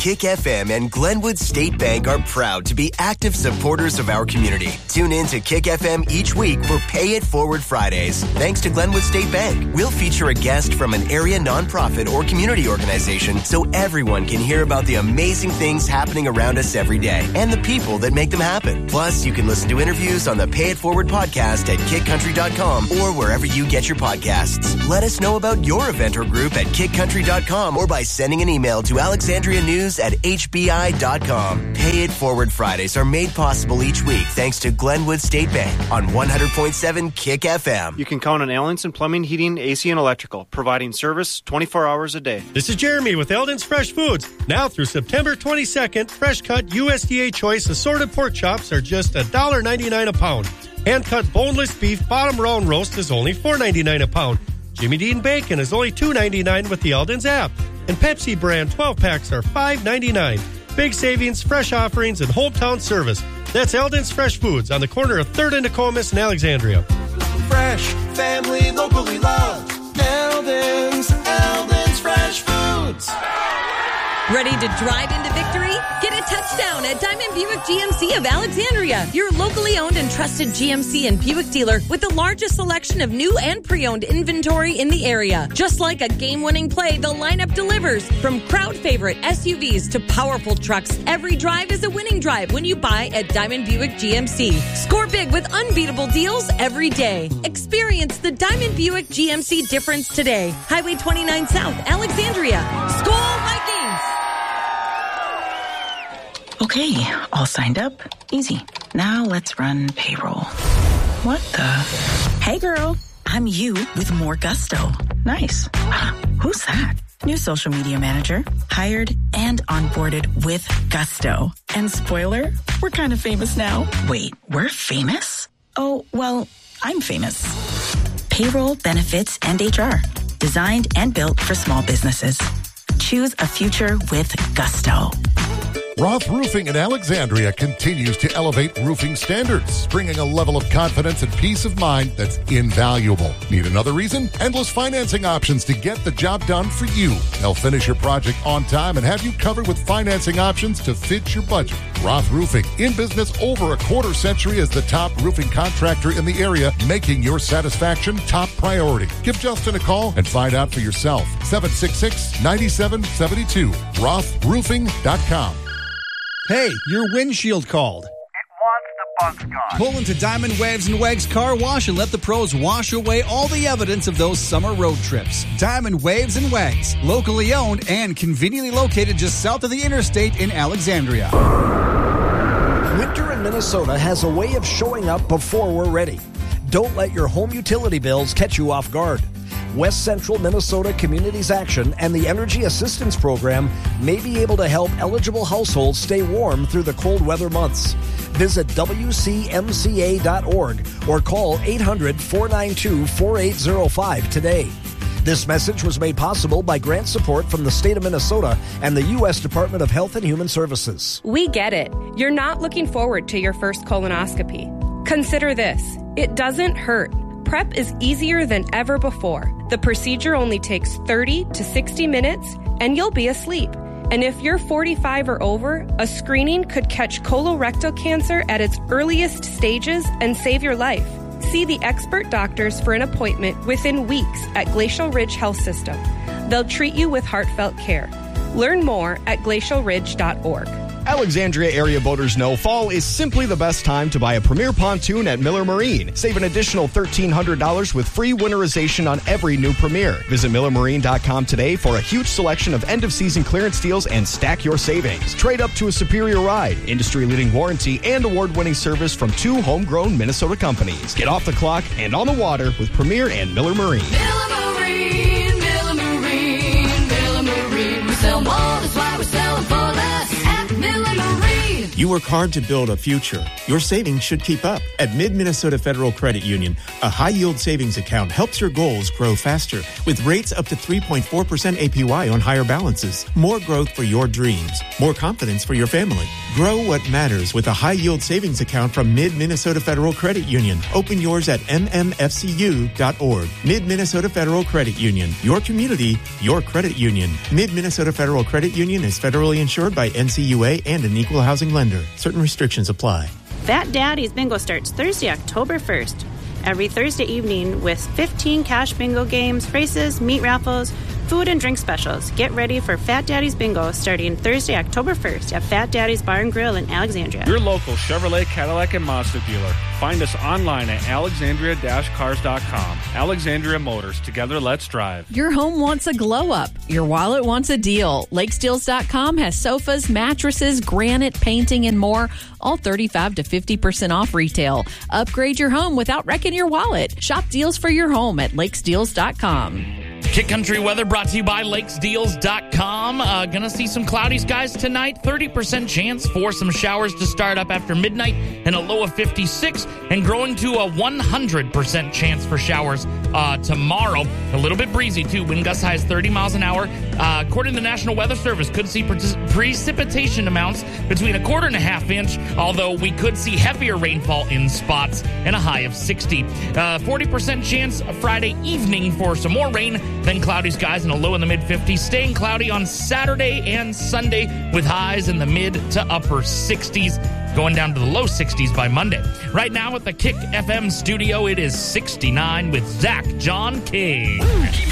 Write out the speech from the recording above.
Kick FM and Glenwood State Bank are proud to be active supporters of our community. Tune in to Kick FM each week for Pay It Forward Fridays. Thanks to Glenwood State Bank, we'll feature a guest from an area nonprofit or community organization so everyone can hear about the amazing things happening around us every day and the people that make them happen. Plus, you can listen to interviews on the Pay It Forward podcast at kickcountry.com or wherever you get your podcasts. Let us know about your event or group at kickcountry.com or by sending an email to alexandrianews@hbi.com. Pay It Forward Fridays are made possible each week thanks to Glenwood State Bank on 100.7 Kick FM. You can count on Ellenson Plumbing, Heating, AC, and Electrical, providing service 24 hours a day. This is Jeremy with Eldon's Fresh Foods. Now through September 22nd, fresh-cut USDA choice assorted pork chops are just $1.99 a pound. Hand-cut boneless beef bottom round roast is only $4.99 a pound. Jimmy Dean bacon is only $2.99 with the Eldon's app. And Pepsi brand 12-packs are $5.99. Big savings, fresh offerings, and hometown service. That's Eldon's Fresh Foods on the corner of 3rd and Nokomis in Alexandria. Fresh, family, locally loved. Eldon's Fresh Foods. Ready to drive into victory? Get a touchdown at Diamond Buick GMC of Alexandria, your locally owned and trusted GMC and Buick dealer with the largest selection of new and pre-owned inventory in the area. Just like a game-winning play, the lineup delivers. From crowd favorite SUVs to powerful trucks, every drive is a winning drive when you buy at Diamond Buick GMC. Score big with unbeatable deals every day. Experience the Diamond Buick GMC difference today. Highway 29 South, Alexandria. Skol Vikings! Okay, all signed up. Easy. Now let's run payroll. What the? Hey girl, I'm you with more gusto. Nice. Who's that? New social media manager. Hired and onboarded with gusto. And spoiler, we're kind of famous now. Wait, we're famous? Oh, well, I'm famous. Payroll, benefits, and HR. Designed and built for small businesses. Choose a future with gusto. Roth Roofing in Alexandria continues to elevate roofing standards, bringing a level of confidence and peace of mind that's invaluable. Need another reason? Endless financing options to get the job done for you. They'll finish your project on time and have you covered with financing options to fit your budget. Roth Roofing, in business over a quarter century as the top roofing contractor in the area, making your satisfaction top priority. Give Justin a call and find out for yourself. 766-9772. RothRoofing.com. Hey, your windshield called. It wants the bus gone. Pull into Diamond Waves and Wags Car Wash and let the pros wash away all the evidence of those summer road trips. Diamond Waves and Wags, locally owned and conveniently located just south of the interstate in Alexandria. Winter in Minnesota has a way of showing up before we're ready. Don't let your home utility bills catch you off guard. West Central Minnesota Communities Action and the Energy Assistance Program may be able to help eligible households stay warm through the cold weather months. Visit WCMCA.org or call 800-492-4805 today. This message was made possible by grant support from the state of Minnesota and the U.S. Department of Health and Human Services. We get it. You're not looking forward to your first colonoscopy. Consider this. It doesn't hurt. Prep is easier than ever before. The procedure only takes 30 to 60 minutes, and you'll be asleep. And if you're 45 or over, a screening could catch colorectal cancer at its earliest stages and save your life. See the expert doctors for an appointment within weeks at Glacial Ridge Health System. They'll treat you with heartfelt care. Learn more at glacialridge.org. Alexandria area boaters know fall is simply the best time to buy a Premier pontoon at Miller Marine. Save an additional $1,300 with free winterization on every new Premier. Visit MillerMarine.com today for a huge selection of end-of-season clearance deals and stack your savings. Trade up to a superior ride, industry-leading warranty, and award-winning service from 2 homegrown Minnesota companies. Get off the clock and on the water with Premier and Miller Marine. Miller Marine, Miller Marine, Miller Marine. We sell more, that's why we sell them for less. Miller Marine. You work hard to build a future. Your savings should keep up. At Mid-Minnesota Federal Credit Union, a high-yield savings account helps your goals grow faster with rates up to 3.4% APY on higher balances. More growth for your dreams. More confidence for your family. Grow what matters with a high-yield savings account from Mid-Minnesota Federal Credit Union. Open yours at mmfcu.org. Mid-Minnesota Federal Credit Union. Your community, your credit union. Mid-Minnesota Federal Credit Union is federally insured by NCUA and an equal housing lender. Certain restrictions apply. Fat Daddy's Bingo starts Thursday, October 1st. Every Thursday evening with 15 cash bingo games, races, meat raffles, food and drink specials. Get ready for Fat Daddy's Bingo starting Thursday, October 1st at Fat Daddy's Bar and Grill in Alexandria. Your local Chevrolet, Cadillac, and Mazda dealer. Find us online at alexandria-cars.com. Alexandria Motors. Together, let's drive. Your home wants a glow up. Your wallet wants a deal. LakesDeals.com has sofas, mattresses, granite, painting, and more, all 35 to 50% off retail. Upgrade your home without wrecking your wallet. Shop deals for your home at LakesDeals.com. Kick Country weather brought to you by LakesDeals.com. Gonna see some cloudy skies tonight. 30% chance for some showers to start up after midnight and a low of 56, and growing to a 100% chance for showers tomorrow. A little bit breezy, too. Wind gust highs 30 miles an hour. According to the National Weather Service, could see precipitation amounts between a quarter and a half inch, although we could see heavier rainfall in spots and a high of 60. 40% chance Friday evening for some more rain. Then cloudy skies and a low in the mid-50s. Staying cloudy on Saturday and Sunday with highs in the mid to upper 60s. Going down to the low 60s by Monday. Right now at the Kick FM studio, it is 69 with Zach John King.